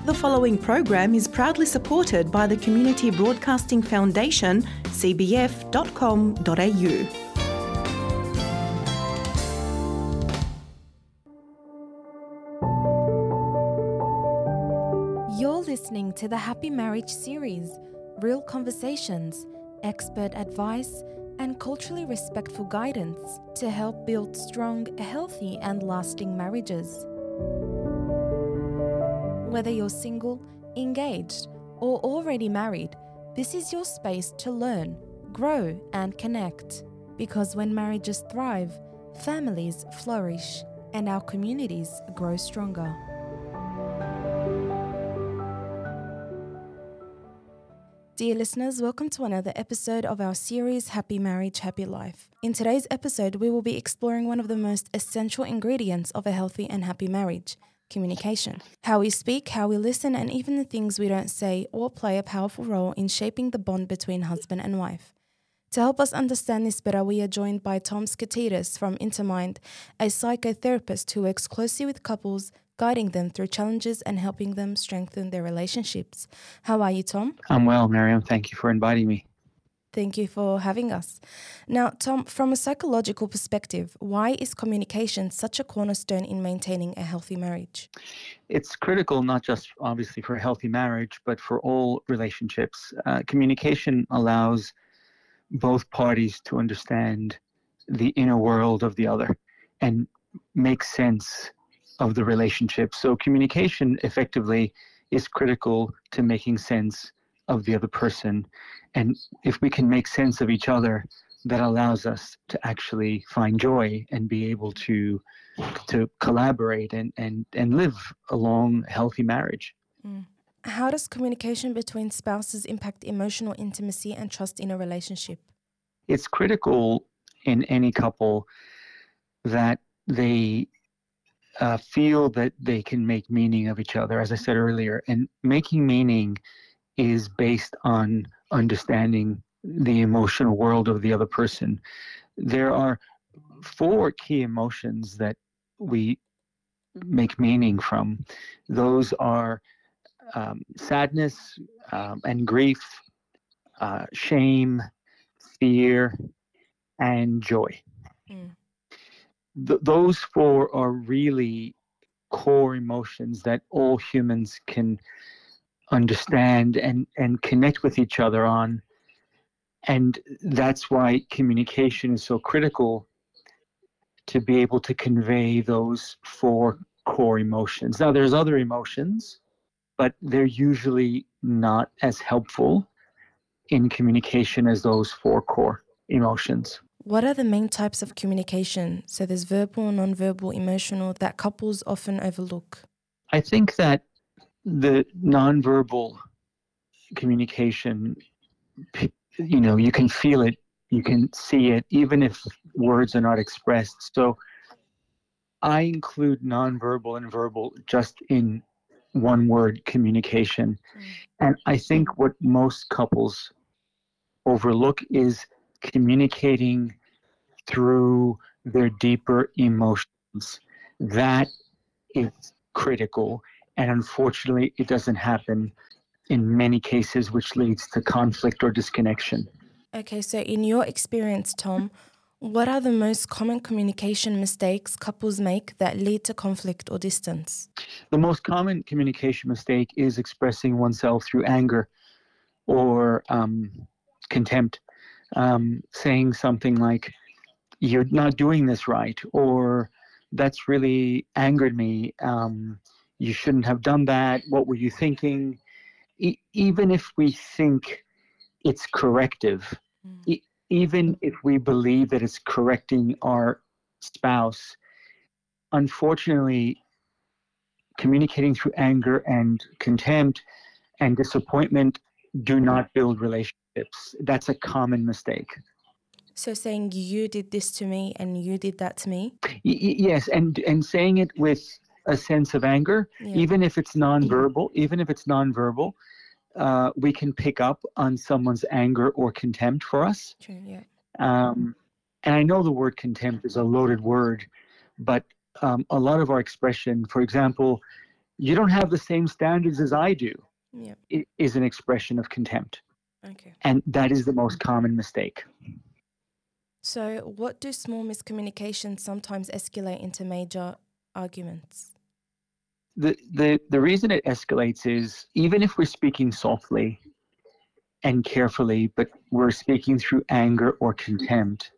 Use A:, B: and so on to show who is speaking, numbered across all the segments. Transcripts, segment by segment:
A: The following program is proudly supported by the Community Broadcasting Foundation, cbf.com.au.
B: You're listening to the Happy Marriage series, real conversations, expert advice, and culturally respectful guidance to help build strong, healthy, and lasting marriages. Whether you're single, engaged, or already married, this is your space to learn, grow, and connect. Because when marriages thrive, families flourish, and our communities grow stronger. Dear listeners, welcome to another episode of our series Happy Marriage, Happy Life. In today's episode, we will be exploring one of the most essential ingredients of a healthy and happy marriage: communication. How we speak, how we listen, and even the things we don't say all play a powerful role in shaping the bond between husband and wife. To help us understand this better, we are joined by Tom Skatides from Intermind, a psychotherapist who works closely with couples, guiding them through challenges and helping them strengthen their relationships. How are you, Tom?
C: I'm well, Miriam. Thank you for inviting me.
B: Thank you for having us. Now, Tom, from a psychological perspective, why is communication such a cornerstone in maintaining a healthy marriage?
C: It's critical, not just obviously for a healthy marriage, but for all relationships. Communication allows both parties to understand the inner world of the other and make sense of the relationship. So communication effectively is critical to making sense of the other person. And if we can make sense of each other, that allows us to actually find joy and be able to collaborate and live a long, healthy marriage.
B: How does communication between spouses impact emotional intimacy and trust in a relationship?
C: It's critical in any couple that they feel that they can make meaning of each other, as I said earlier. And making meaning is based on understanding the emotional world of the other person. There are 4 key emotions that we make meaning from. Those are sadness and grief, shame, fear, and joy. Those 4 are really core emotions that all humans can understand and connect with each other on. And that's why communication is so critical, to be able to convey those 4 core emotions. Now, there's other emotions, but they're usually not as helpful in communication as those 4 core emotions.
B: What are the main types of communication? So there's verbal, nonverbal, emotional, that couples often overlook.
C: I think that the nonverbal communication, you can feel it, you can see it, even if words are not expressed. So I include nonverbal and verbal just in one word: communication. And I think what most couples overlook is communicating through their deeper emotions. That is critical. And unfortunately, it doesn't happen in many cases, which leads to conflict or disconnection.
B: Okay, so in your experience, Tom, what are the most common communication mistakes couples make that lead to conflict or distance?
C: The most common communication mistake is expressing oneself through anger or contempt, saying something like, "You're not doing this right," or "That's really angered me. You shouldn't have done that. What were you thinking?" Even if we think it's corrective, even if we believe that it's correcting our spouse, unfortunately, communicating through anger and contempt and disappointment do not build relationships. That's a common mistake.
B: So saying you did this to me and you did that to me?
C: Yes, and saying it with a sense of anger, even if it's nonverbal, we can pick up on someone's anger or contempt for us.
B: True, yeah.
C: And I know the word contempt is a loaded word, but a lot of our expression, for example, you don't have the same standards as I do,
B: Yeah.
C: it is an expression of contempt.
B: Okay.
C: And that is the most common mistake.
B: So, what do small miscommunications sometimes escalate into major arguments?
C: The reason it escalates is even if we're speaking softly and carefully, but we're speaking through anger or contempt,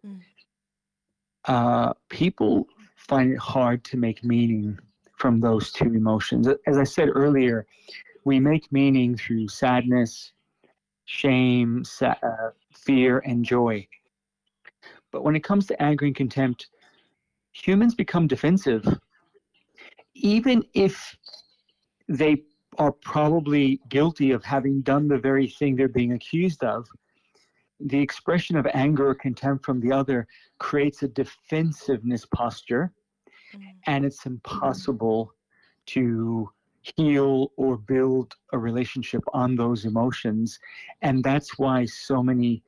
C: people find it hard to make meaning from those two emotions. As I said earlier, we make meaning through sadness, shame, fear, and joy. But when it comes to anger and contempt, humans become defensive, even if they are probably guilty of having done the very thing they're being accused of. The expression of anger or contempt from the other creates a defensiveness posture, and it's impossible to heal or build a relationship on those emotions. And that's why so many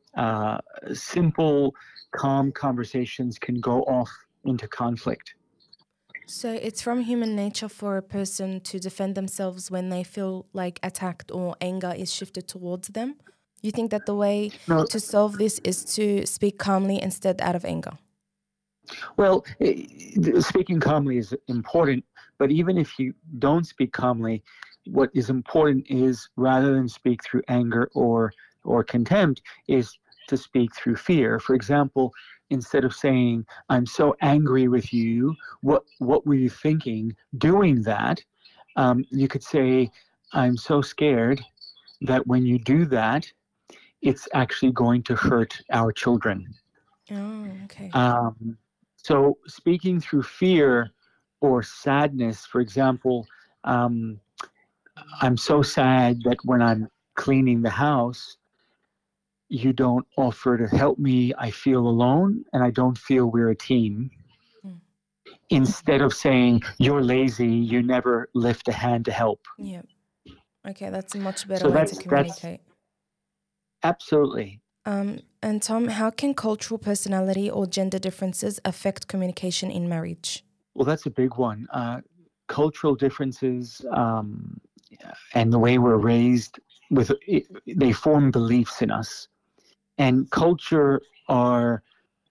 C: simple, calm conversations can go off into conflict.
B: So it's from human nature for a person to defend themselves when they feel like attacked or anger is shifted towards them. You think that the way to solve this is to speak calmly instead out of anger?
C: Well, speaking calmly is important, but even if you don't speak calmly, what is important is rather than speak through anger or contempt, is to speak through fear. For example, instead of saying, I'm so angry with you, what were you thinking doing that? You could say, I'm so scared that when you do that, it's actually going to hurt our children.
B: Oh, okay.
C: So speaking through fear or sadness, for example, I'm so sad that when I'm cleaning the house, you don't offer to help me. I feel alone and I don't feel we're a team. Instead of saying, you're lazy, you never lift a hand to help.
B: Yeah. Okay, that's a much better way to communicate.
C: Absolutely.
B: And Tom, how can cultural personality or gender differences affect communication in marriage?
C: Well, that's a big one. Cultural differences and the way we're raised, they form beliefs in us. And culture are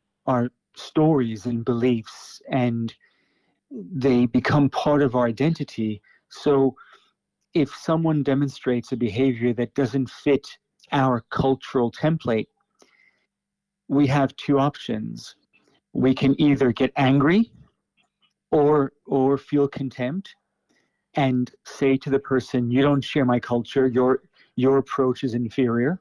C: stories and beliefs, and they become part of our identity. So if someone demonstrates a behavior that doesn't fit our cultural template, we have two options. We can either get angry or feel contempt and say to the person, you don't share my culture, your approach is inferior.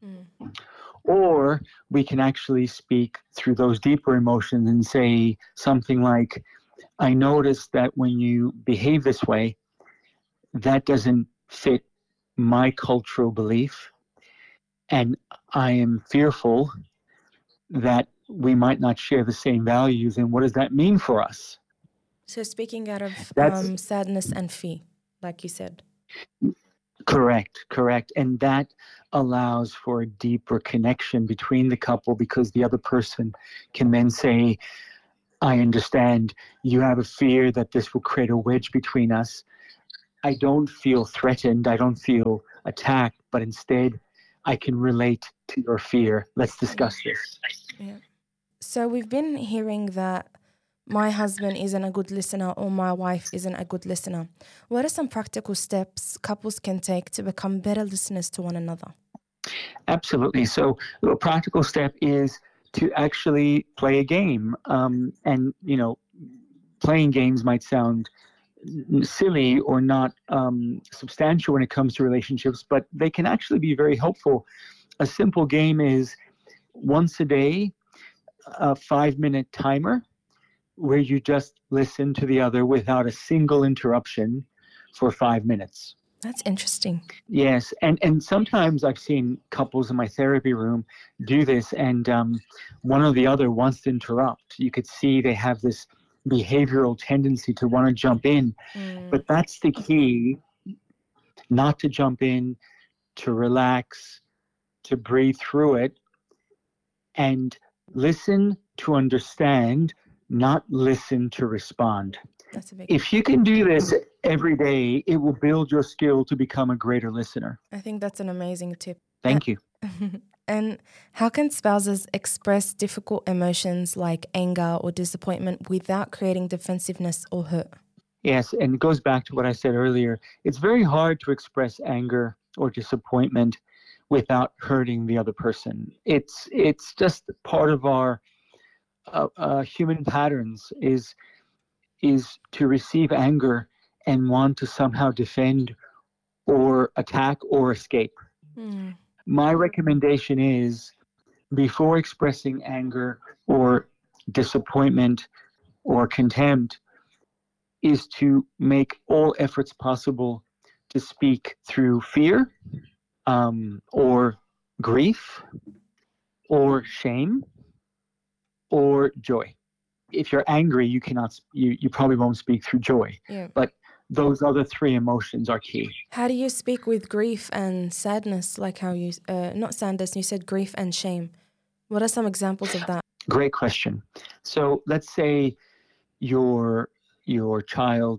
C: Or we can actually speak through those deeper emotions and say something like, I noticed that when you behave this way, that doesn't fit my cultural belief. And I am fearful that we might not share the same values. And what does that mean for us?
B: So speaking out of sadness and fear, like you said.
C: Correct. And that allows for a deeper connection between the couple because the other person can then say, I understand you have a fear that this will create a wedge between us. I don't feel threatened. I don't feel attacked, but instead I can relate to your fear. Let's discuss this.
B: Yeah. So we've been hearing that my husband isn't a good listener or my wife isn't a good listener. What are some practical steps couples can take to become better listeners to one another?
C: Absolutely. So a practical step is to actually play a game. And, playing games might sound silly or not substantial when it comes to relationships, but they can actually be very helpful. A simple game is once a day, a 5-minute timer where you just listen to the other without a single interruption for 5 minutes.
B: That's interesting.
C: Yes, and sometimes I've seen couples in my therapy room do this, and one or the other wants to interrupt. You could see they have this behavioral tendency to want to jump in, but that's the key, not to jump in, to relax, to breathe through it, and listen to understand, not listen to respond.
B: That's a big.
C: If you can do this every day, it will build your skill to become a greater listener.
B: I think that's an amazing tip.
C: Thank you.
B: And how can spouses express difficult emotions like anger or disappointment without creating defensiveness or hurt?
C: Yes, and it goes back to what I said earlier. It's very hard to express anger or disappointment without hurting the other person. It's just part of our human patterns is to receive anger and want to somehow defend or attack or escape.
B: Mm.
C: My recommendation is, before expressing anger or disappointment or contempt, is to make all efforts possible to speak through fear, or grief, or shame, or joy. If you're angry, you cannot. You probably won't speak through joy.
B: Yeah.
C: But those other three emotions are key.
B: How do you speak with grief and sadness? Like how you, not sadness, you said grief and shame. What are some examples of that?
C: Great question. So let's say your child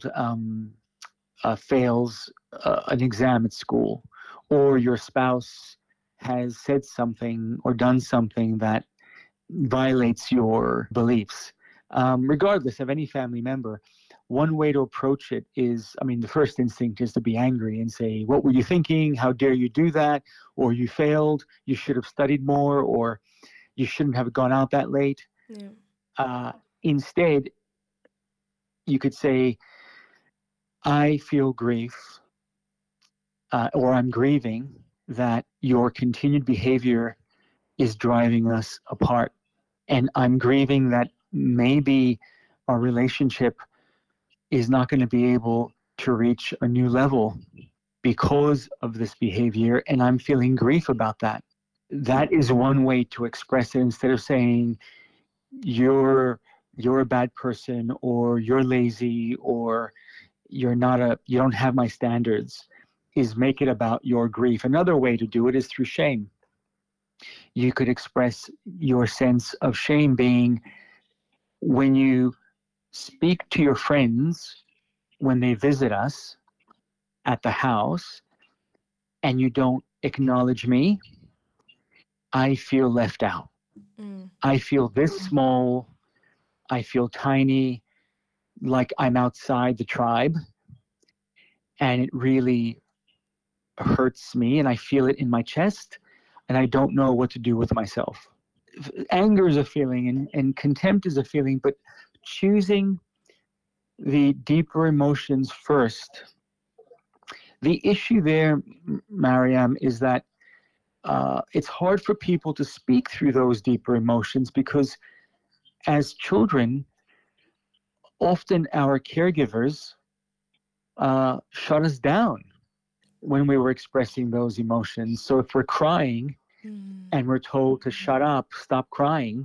C: fails an exam at school, or your spouse has said something or done something that violates your beliefs. Regardless of any family member, one way to approach it is, the first instinct is to be angry and say, "What were you thinking? How dare you do that?" Or "You failed. You should have studied more," or "You shouldn't have gone out that late."
B: Yeah.
C: Instead, you could say, "I feel grief, or I'm grieving that your continued behavior is driving us apart. And I'm grieving that maybe our relationship is not going to be able to reach a new level because of this behavior. And I'm feeling grief about that." That is one way to express it, instead of saying you're a bad person, or you're lazy, or you don't have my standards, is make it about your grief. Another way to do it is through shame. You could express your sense of shame being when you speak to your friends when they visit us at the house and you don't acknowledge me. I feel left out.
B: Mm.
C: I feel this small. I feel tiny, like I'm outside the tribe. And it really hurts me, and I feel it in my chest, and I don't know what to do with myself. Anger is a feeling, and contempt is a feeling, but choosing the deeper emotions first. The issue there, Mariam, is that it's hard for people to speak through those deeper emotions, because as children, often our caregivers shut us down when we were expressing those emotions. So if we're crying and we're told to shut up, stop crying,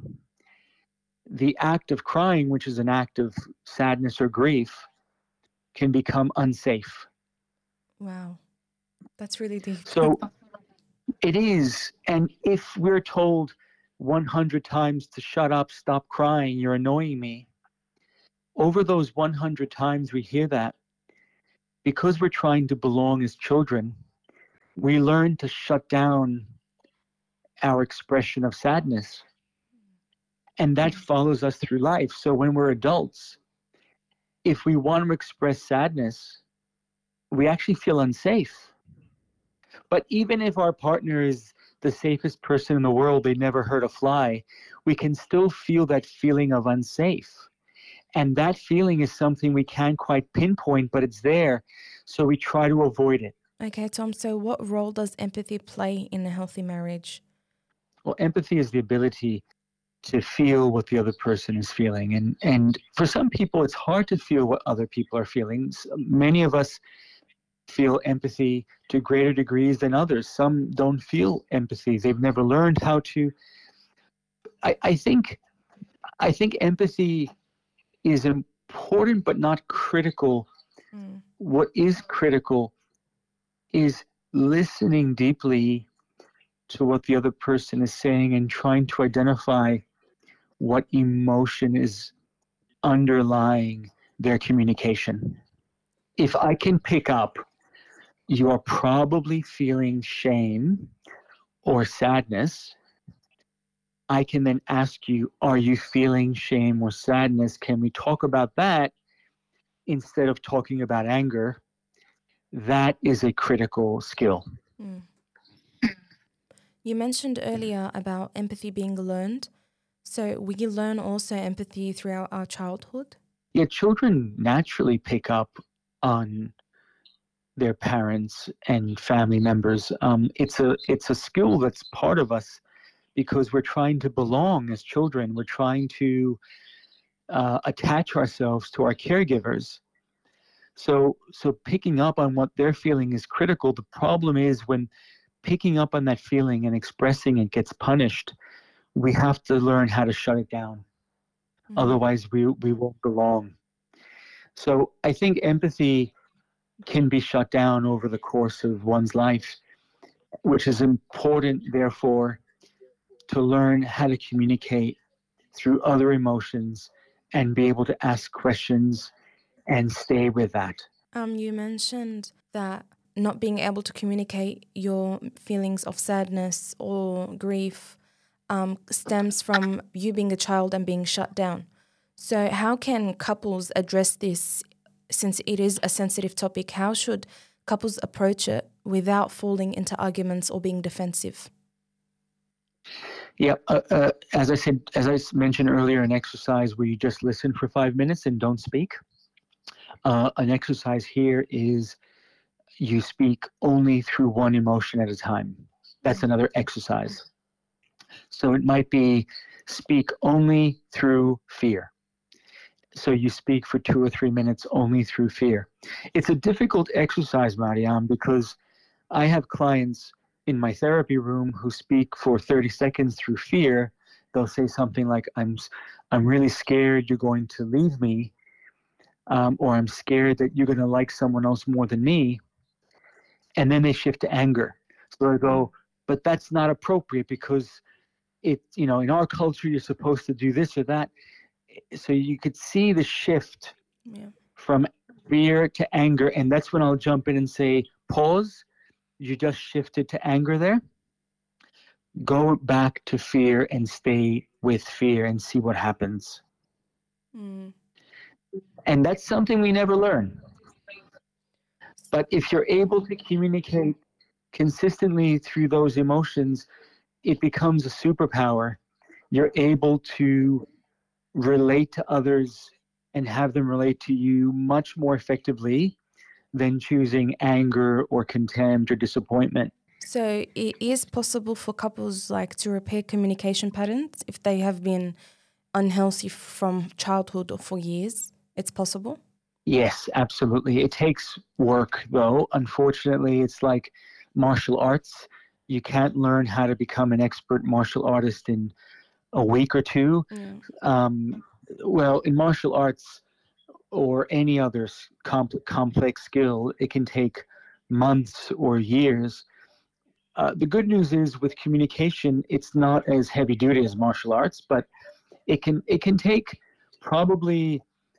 C: the act of crying, which is an act of sadness or grief, can become unsafe.
B: Wow. That's really deep.
C: So it is. And if we're told 100 times to shut up, stop crying, you're annoying me, over those 100 times we hear that, because we're trying to belong as children, we learn to shut down our expression of sadness. And that follows us through life. So when we're adults, if we want to express sadness, we actually feel unsafe. But even if our partner is the safest person in the world, they never hurt a fly, we can still feel that feeling of unsafe. And that feeling is something we can't quite pinpoint, but it's there. So we try to avoid it.
B: Okay, Tom, so what role does empathy play in a healthy marriage?
C: Well, empathy is the ability to feel what the other person is feeling. And for some people, it's hard to feel what other people are feeling. Many of us feel empathy to greater degrees than others. Some don't feel empathy. They've never learned how to. I think empathy is important, but not critical. What is critical is listening deeply to what the other person is saying and trying to identify what emotion is underlying their communication. If I can pick up, you are probably feeling shame or sadness, I can then ask you, are you feeling shame or sadness? Can we talk about that instead of talking about anger? That is a critical skill.
B: Mm. You mentioned earlier about empathy being learned. So we learn also empathy throughout our childhood?
C: Yeah, children naturally pick up on their parents and family members. It's a skill that's part of us because we're trying to belong as children. We're trying to attach ourselves to our caregivers. So picking up on what they're feeling is critical. The problem is when picking up on that feeling and expressing it gets punished, we have to learn how to shut it down. Otherwise, we won't belong. So I think empathy can be shut down over the course of one's life, which is important, therefore, to learn how to communicate through other emotions and be able to ask questions and stay with that.
B: You mentioned that not being able to communicate your feelings of sadness or grief stems from you being a child and being shut down. So how can couples address this, since it is a sensitive topic? How should couples approach it without falling into arguments or being defensive?
C: Yeah, as I mentioned earlier, an exercise where you just listen for 5 minutes and don't speak. An exercise here is you speak only through one emotion at a time. That's another exercise. So it might be speak only through fear. So you speak for 2 or 3 minutes only through fear. It's a difficult exercise, Mariam, because I have clients in my therapy room who speak for 30 seconds through fear. They'll say something like, I'm really scared you're going to leave me, or I'm scared that you're going to like someone else more than me. And then they shift to anger. So I go, but that's not appropriate because in our culture, you're supposed to do this or that. So you could see the shift from fear to anger. And that's when I'll jump in and say, pause. You just shifted to anger there. Go back to fear and stay with fear and see what happens. And that's something we never learn. But if you're able to communicate consistently through those emotions, it becomes a superpower. You're able to relate to others and have them relate to you much more effectively than choosing anger or contempt or disappointment.
B: So it is possible for couples to repair communication patterns if they have been unhealthy from childhood or for years? It's possible?
C: Yes, absolutely. It takes work, though. Unfortunately, it's like martial arts. You can't learn how to become an expert martial artist in a week or two.
B: Yeah.
C: Well, in martial arts or any other complex skill, it can take months or years. The good news is with communication, it's not as heavy duty as martial arts, but it can take probably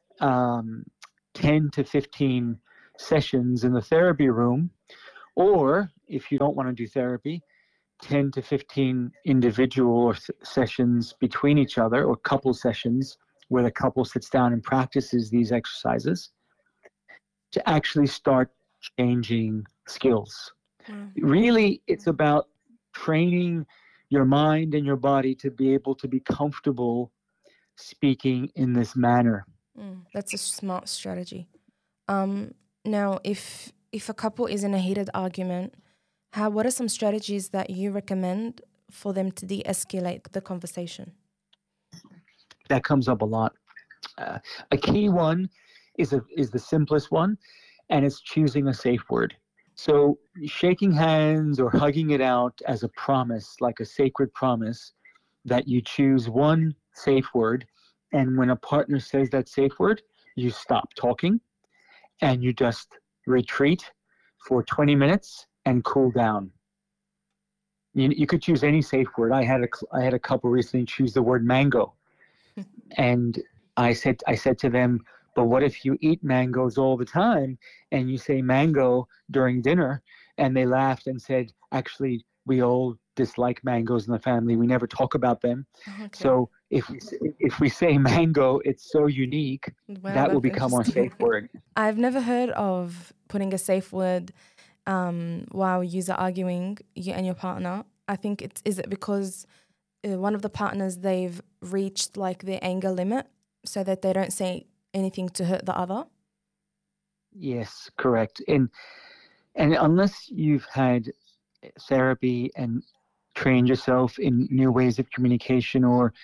C: 10 to 15 sessions in the therapy room, or if you don't want to do therapy, 10 to 15 individual sessions between each other, or couple sessions where the couple sits down and practices these exercises to actually start changing skills. Really, it's about training your mind and your body to be able to be comfortable speaking in this manner.
B: That's a smart strategy. Now, if a couple is in a heated argument, what are some strategies that you recommend for them to de-escalate the conversation?
C: That comes up a lot. A key one is the simplest one, and it's choosing a safe word. So shaking hands or hugging it out as a promise, like a sacred promise, that you choose one safe word, and when a partner says that safe word, you stop talking and you just retreat for 20 minutes and cool down. You could choose any safe word. I had a couple recently choose the word mango, and I said to them, But what if you eat mangoes all the time and you say mango during dinner and they laughed and said, actually, we all dislike mangoes in the family. We never talk about them.
B: Okay.
C: So if we say mango, it's so unique,
B: Wow,
C: that will
B: that's
C: become our
B: interesting.
C: safe word.
B: I've never heard of putting a safe word while you're arguing, you and your partner. I think is it because one of the partners, they've reached like their anger limit so that they don't say anything to hurt the other?
C: Yes, correct. And unless you've had therapy and trained yourself in new ways of communication or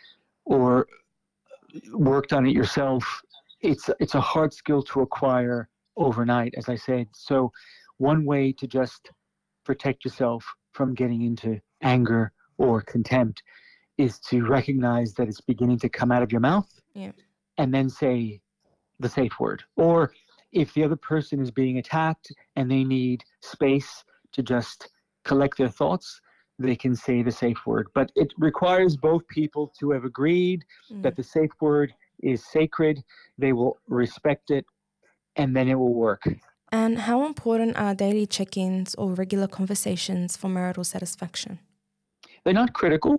C: worked on it yourself, it's a hard skill to acquire overnight, as I said. So one way to just protect yourself from getting into anger or contempt is to recognize that it's beginning to come out of your mouth,
B: Yeah.
C: and then say the safe word. Or if the other person is being attacked and they need space to just collect their thoughts, they can say the safe word. But it requires both people to have agreed that the safe word is sacred, they will respect it, and then it will work.
B: And how important are daily check-ins or regular conversations for marital satisfaction?
C: They're not critical.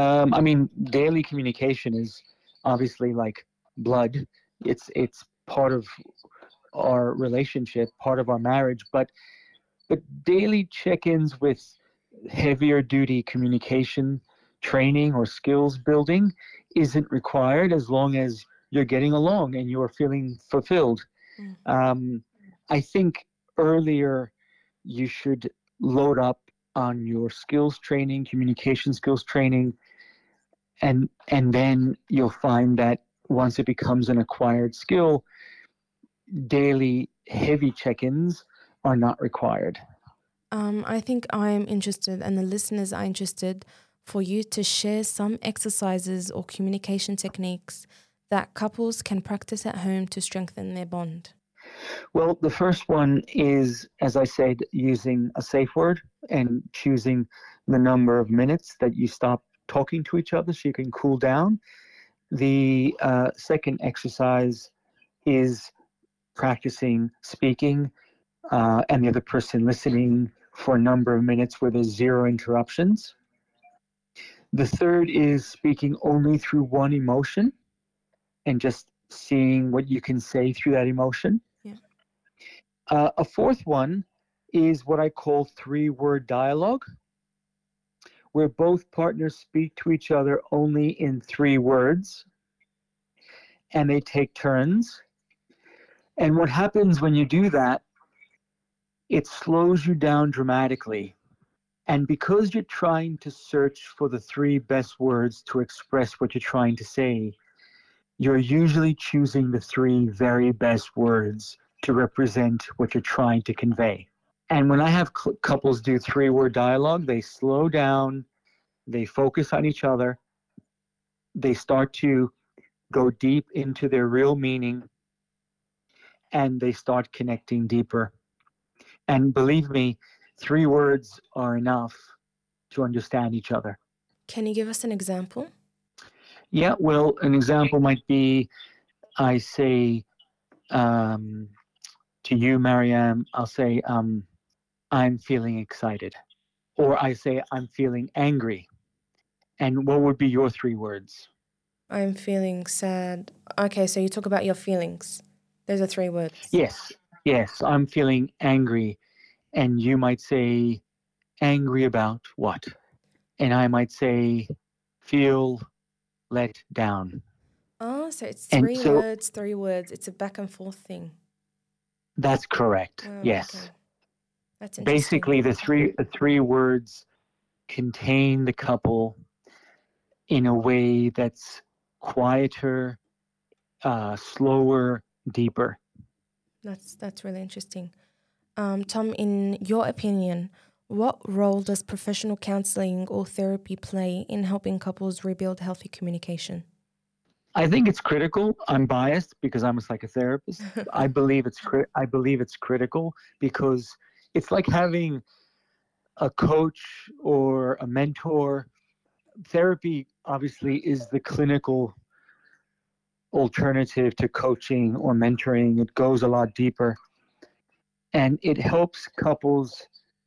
C: Daily communication is obviously like blood. It's part of our relationship, part of our marriage. But daily check-ins with heavier duty communication training or skills building isn't required as long as you're getting along and you're feeling fulfilled. I think earlier you should load up on your skills training, communication skills training, and then you'll find that once it becomes an acquired skill, daily heavy check-ins are not required.
B: I think I'm interested, and the listeners are interested, for you to share some exercises or communication techniques that couples can practice at home to strengthen their bond.
C: Well, the first one is, as I said, using a safe word and choosing the number of minutes that you stop talking to each other so you can cool down. The second exercise is practicing speaking and the other person listening for a number of minutes where there's zero interruptions. The third is speaking only through one emotion and just seeing what you can say through that emotion.
B: Yeah.
C: A fourth one is what I call 3-word dialogue, where both partners speak to each other only in 3 words, and they take turns. And what happens when you do that, it slows you down dramatically. And because you're trying to search for the 3 best words to express what you're trying to say, you're usually choosing the 3 very best words to represent what you're trying to convey. And when I have couples do 3-word dialogue, they slow down, they focus on each other, they start to go deep into their real meaning, and they start connecting deeper. And believe me, 3 words are enough to understand each other.
B: Can you give us an example?
C: Yeah, well, an example might be I say to you, Mariam, I'll say, I'm feeling excited. Or I say, I'm feeling angry. And what would be your 3 words?
B: I'm feeling sad. Okay, so you talk about your feelings. Those are 3 words.
C: Yes, I'm feeling angry. And you might say, angry about what? And I might say, feel let down.
B: Oh, so it's
C: And
B: 3 words, 3 words. It's a back and forth thing.
C: That's correct.
B: Oh,
C: yes.
B: Okay. That's interesting.
C: Basically, the three words contain the couple in a way that's quieter, slower, deeper.
B: That's really interesting. Tom, in your opinion, what role does professional counseling or therapy play in helping couples rebuild healthy communication?
C: I think it's critical. I'm biased because I'm a psychotherapist. I believe it's critical because it's like having a coach or a mentor. Therapy obviously is the clinical alternative to coaching or mentoring. It goes a lot deeper, and it helps couples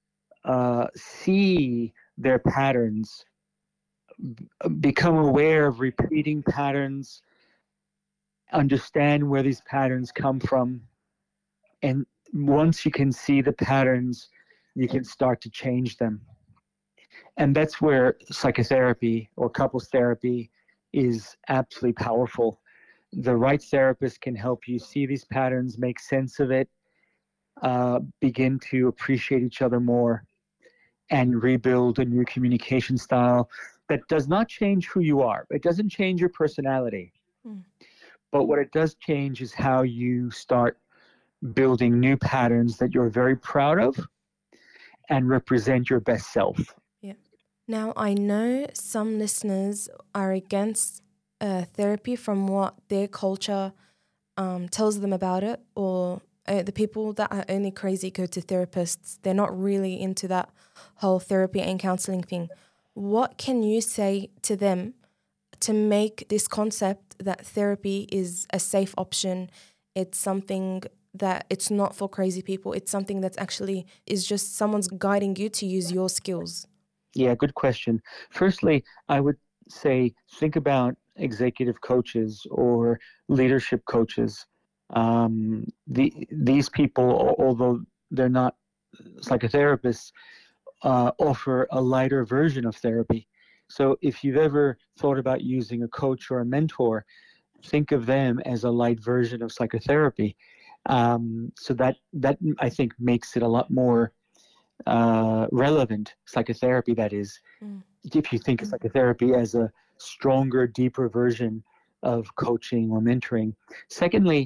C: see their patterns, become aware of repeating patterns, understand where these patterns come from. And once you can see the patterns, you can start to change them. And that's where psychotherapy or couples therapy is absolutely powerful. The right therapist can help you see these patterns, make sense of it, begin to appreciate each other more, and rebuild a new communication style that does not change who you are. It doesn't change your personality. But what it does change is how you start building new patterns that you're very proud of and represent your best self.
B: Yeah. Now, I know some listeners are against therapy from what their culture tells them about it, or the people that are only crazy go to therapists. They're not really into that whole therapy and counseling thing. What can you say to them to make this concept that therapy is a safe option? It's something that it's not for crazy people. It's something that's actually is just someone's guiding you to use your skills.
C: Yeah, good question. Firstly, I would say think about executive coaches or leadership coaches. These people, although they're not psychotherapists, offer a lighter version of therapy. So if you've ever thought about using a coach or a mentor, think of them as a light version of psychotherapy. So that I think makes it a lot more relevant, psychotherapy that is, if you think of psychotherapy as a stronger, deeper version of coaching or mentoring. Secondly,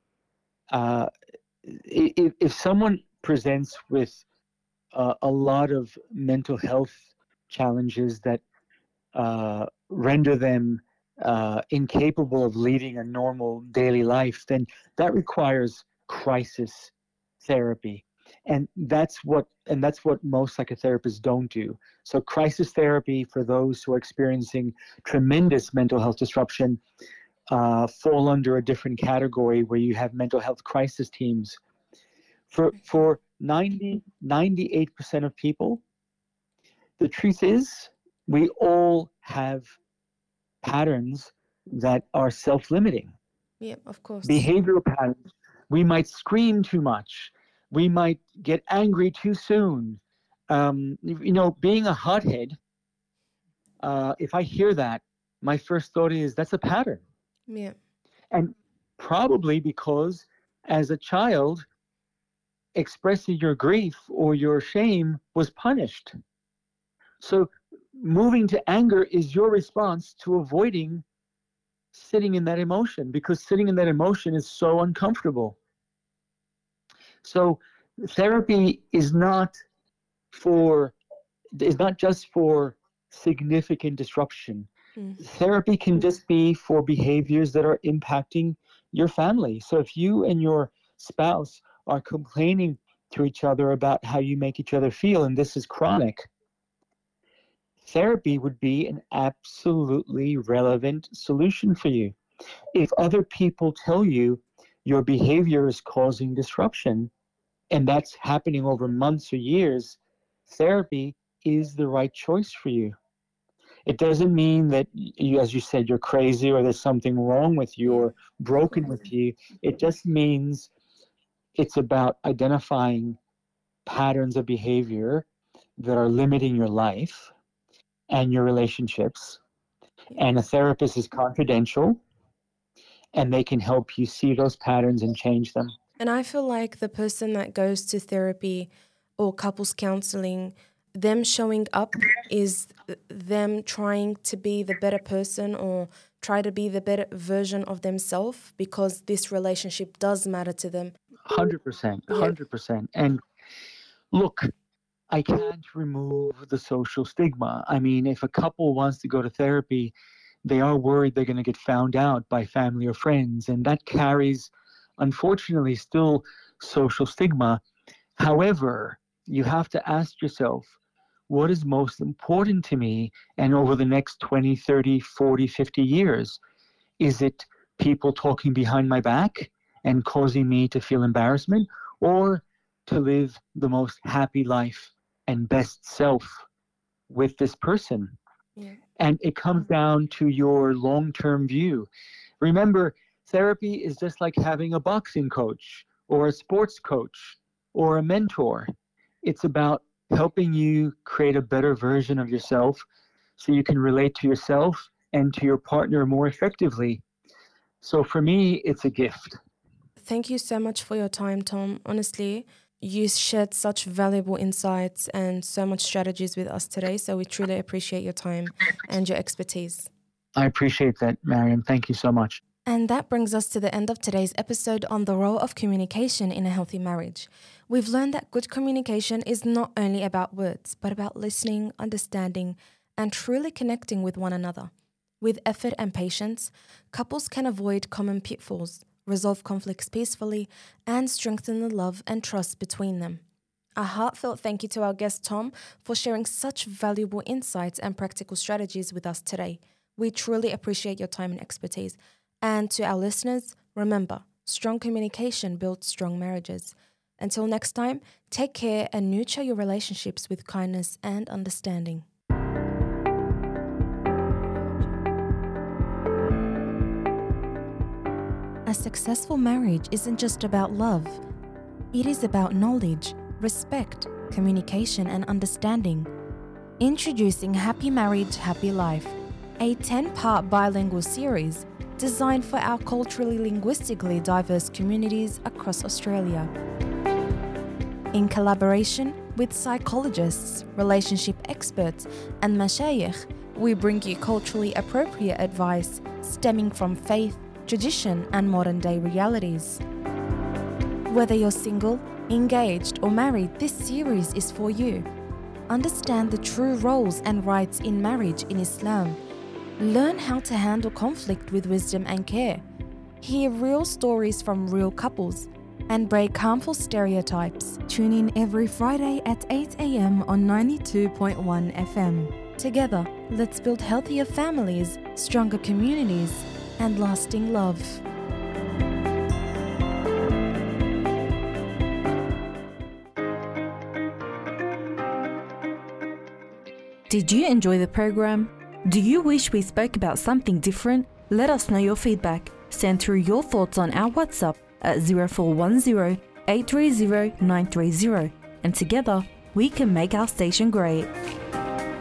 C: if someone presents with a lot of mental health challenges that render them incapable of leading a normal daily life, then that requires crisis therapy. And that's what most psychotherapists don't do. So crisis therapy for those who are experiencing tremendous mental health disruption fall under a different category where you have mental health crisis teams. For 98% of people, the truth is we all have patterns that are self-limiting.
B: Yeah, of course.
C: Behavioral patterns. We might scream too much. We might get angry too soon. Being a hothead, if I hear that, my first thought is that's a pattern.
B: Yeah.
C: And probably because as a child, expressing your grief or your shame was punished. So moving to anger is your response to avoiding sitting in that emotion, because sitting in that emotion is so uncomfortable. So therapy is not just for significant disruption. Therapy can just be for behaviors that are impacting your family. So if you and your spouse are complaining to each other about how you make each other feel, and this is chronic, therapy would be an absolutely relevant solution for you. If other people tell you your behavior is causing disruption, and that's happening over months or years, therapy is the right choice for you. It doesn't mean that you, as you said, you're crazy or there's something wrong with you or broken with you. It just means it's about identifying patterns of behavior that are limiting your life and your relationships. And a therapist is confidential, and they can help you see those patterns and change them.
B: And I feel like the person that goes to therapy or couples counseling, them showing up is them trying to be the better person or try to be the better version of themselves, because this relationship does matter to them.
C: 100%, 100%. And look, I can't remove the social stigma. I mean, if a couple wants to go to therapy, they are worried they're going to get found out by family or friends, and that carries, unfortunately, still social stigma. However, you have to ask yourself, what is most important to me? And over the next 20, 30, 40, 50 years, is it people talking behind my back and causing me to feel embarrassment, or to live the most happy life and best self with this person.
B: Yeah.
C: And it comes down to your long-term view. Remember, therapy is just like having a boxing coach or a sports coach or a mentor. It's about helping you create a better version of yourself so you can relate to yourself and to your partner more effectively. So for me, it's a gift.
B: Thank you so much for your time, Tom. Honestly, you shared such valuable insights and so much strategies with us today. So we truly appreciate your time and your expertise.
C: I appreciate that, Mariam. Thank you so much.
B: And that brings us to the end of today's episode on the role of communication in a healthy marriage. We've learned that good communication is not only about words, but about listening, understanding, and truly connecting with one another. With effort and patience, couples can avoid common pitfalls, resolve conflicts peacefully, and strengthen the love and trust between them. A heartfelt thank you to our guest Tom for sharing such valuable insights and practical strategies with us today. We truly appreciate your time and expertise. And to our listeners, remember, strong communication builds strong marriages. Until next time, take care and nurture your relationships with kindness and understanding. A successful marriage isn't just about love. It is about knowledge, respect, communication, and understanding. Introducing Happy Marriage, Happy Life, a 10-part bilingual series designed for our culturally linguistically diverse communities across Australia. In collaboration with psychologists, relationship experts, and mashayikh, we bring you culturally appropriate advice stemming from faith, tradition, and modern-day realities. Whether you're single, engaged, or married, this series is for you. Understand the true roles and rights in marriage in Islam. Learn how to handle conflict with wisdom and care. Hear real stories from real couples and break harmful stereotypes. Tune in every Friday at 8 a.m. on 92.1 FM. Together, let's build healthier families, stronger communities, and lasting love.
D: Did you enjoy the program? Do you wish we spoke about something different? Let us know your feedback. Send through your thoughts on our WhatsApp at 0410 830 930, and together we can make our station great.